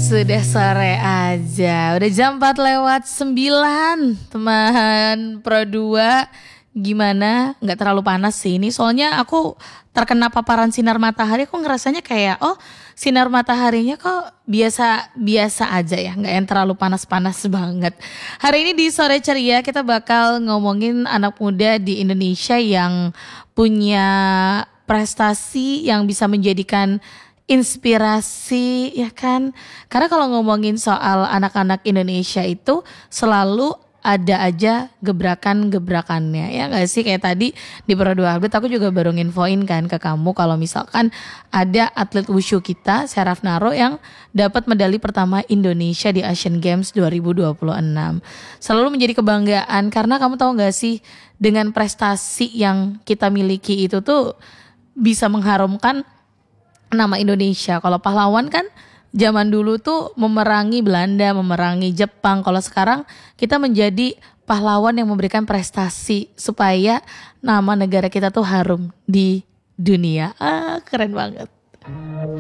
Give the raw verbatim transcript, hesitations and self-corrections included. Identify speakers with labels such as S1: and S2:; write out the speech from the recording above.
S1: Sudah sore aja, udah jam empat lewat sembilan. Teman Pro dua, gimana? Gak terlalu panas sih ini, soalnya aku terkena paparan sinar matahari. Aku ngerasanya kayak, oh sinar mataharinya kok biasa-biasa aja ya, gak yang terlalu panas-panas banget. Hari ini di Sore Ceria kita bakal ngomongin anak muda di Indonesia yang punya prestasi yang bisa menjadikan inspirasi, ya kan? Karena kalau ngomongin soal anak-anak Indonesia itu selalu ada aja gebrakan-gebrakannya, ya gak sih? Kayak tadi di Pro dua Update aku juga baru nginfoin kan ke kamu kalau misalkan ada atlet wushu kita, Syaraf Naro, yang dapat medali pertama Indonesia di Asian Games dua ribu dua puluh enam. Selalu menjadi kebanggaan karena kamu tahu gak sih, dengan prestasi yang kita miliki itu tuh bisa mengharumkan nama Indonesia. Kalau pahlawan kan zaman dulu tuh memerangi Belanda, memerangi Jepang. Kalau sekarang kita menjadi pahlawan yang memberikan prestasi supaya nama negara kita tuh harum di dunia. Ah, keren banget.